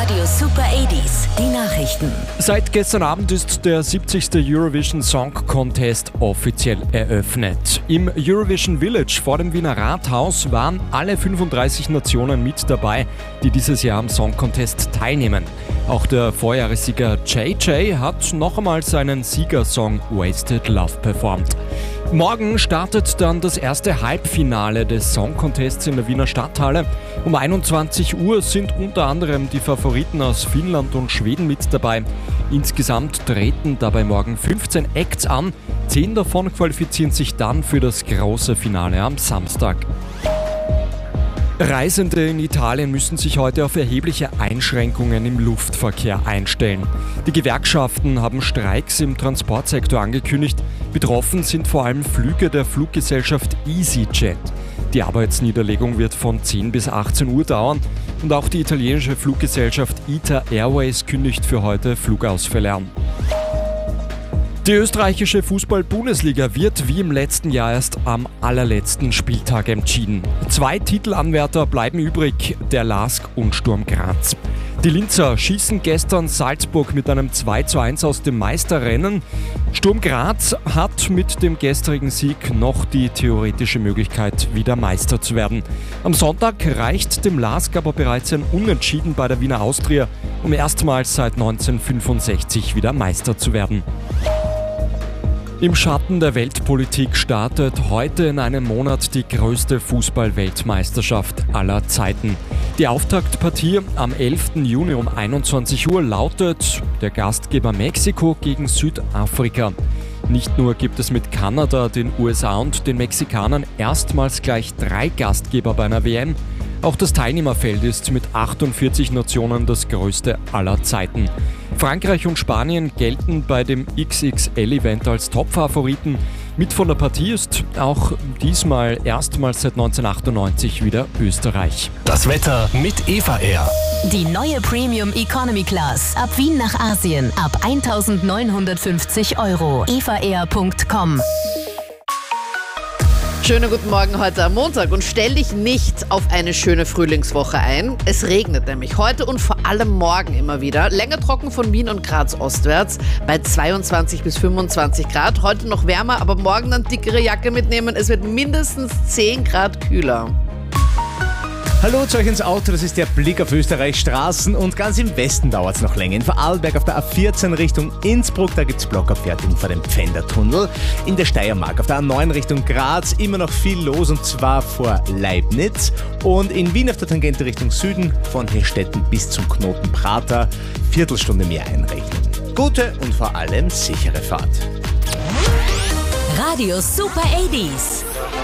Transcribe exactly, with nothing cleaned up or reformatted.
Radio Super achtziger, die Nachrichten. Seit gestern Abend ist der siebzigste Eurovision Song Contest offiziell eröffnet. Im Eurovision Village vor dem Wiener Rathaus waren alle fünfunddreißig Nationen mit dabei, die dieses Jahr am Song Contest teilnehmen. Auch der Vorjahressieger J J hat noch einmal seinen Siegersong Wasted Love performt. Morgen startet dann das erste Halbfinale des Song Contests in der Wiener Stadthalle. Um einundzwanzig Uhr sind unter anderem die Favoriten aus Finnland und Schweden mit dabei. Insgesamt treten dabei morgen fünfzehn Acts an. Zehn davon qualifizieren sich dann für das große Finale am Samstag. Reisende in Italien müssen sich heute auf erhebliche Einschränkungen im Luftverkehr einstellen. Die Gewerkschaften haben Streiks im Transportsektor angekündigt. Betroffen sind vor allem Flüge der Fluggesellschaft EasyJet. Die Arbeitsniederlegung wird von zehn bis achtzehn Uhr dauern und auch die italienische Fluggesellschaft I T A Airways kündigt für heute Flugausfälle an. Die österreichische Fußball-Bundesliga wird wie im letzten Jahr erst am allerletzten Spieltag entschieden. Zwei Titelanwärter bleiben übrig, der LASK und Sturm Graz. Die Linzer schießen gestern Salzburg mit einem zwei zu eins aus dem Meisterrennen. Sturm Graz hat mit dem gestrigen Sieg noch die theoretische Möglichkeit, wieder Meister zu werden. Am Sonntag reicht dem LASK aber bereits ein Unentschieden bei der Wiener Austria, um erstmals seit neunzehnhundertfünfundsechzig wieder Meister zu werden. Im Schatten der Weltpolitik startet heute in einem Monat die größte Fußball-Weltmeisterschaft aller Zeiten. Die Auftaktpartie am elften Juni um einundzwanzig Uhr lautet der Gastgeber Mexiko gegen Südafrika. Nicht nur gibt es mit Kanada, den U S A und den Mexikanern erstmals gleich drei Gastgeber bei einer W M, auch das Teilnehmerfeld ist mit achtundvierzig Nationen das größte aller Zeiten. Frankreich und Spanien gelten bei dem X X L-Event als Top-Favoriten. Mit von der Partie ist auch diesmal erstmals seit neunzehnhundertachtundneunzig wieder Österreich. Das Wetter mit Eva Air. Die neue Premium Economy Class. Ab Wien nach Asien. Ab eintausendneunhundertfünfzig Euro. eva air punkt com. Schönen guten Morgen heute am Montag und stell dich nicht auf eine schöne Frühlingswoche ein. Es regnet nämlich heute und vor allem morgen immer wieder. Länger trocken von Wien und Graz ostwärts bei zweiundzwanzig bis fünfundzwanzig Grad. Heute noch wärmer, aber morgen dann dickere Jacke mitnehmen. Es wird mindestens zehn Grad kühler. Hallo zu euch ins Auto, das ist der Blick auf Österreichs Straßen und ganz im Westen dauert es noch länger. In Vorarlberg auf der A vierzehn Richtung Innsbruck, da gibt es Blockabfertigung vor dem Pfändertunnel. In der Steiermark auf der A neun Richtung Graz immer noch viel los und zwar vor Leibniz. Und in Wien auf der Tangente Richtung Süden von Hestetten bis zum Knoten Prater Viertelstunde mehr einrechnen. Gute und vor allem sichere Fahrt. Radio Super achtziger.